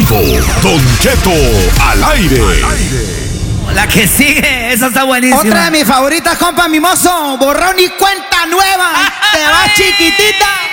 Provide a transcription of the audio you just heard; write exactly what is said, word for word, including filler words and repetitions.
cinco. Don Cheto al aire. La que sigue, esa está buenísima. Otra de mis favoritas, compa mimoso. Borrón y cuenta nueva. Te va chiquitita.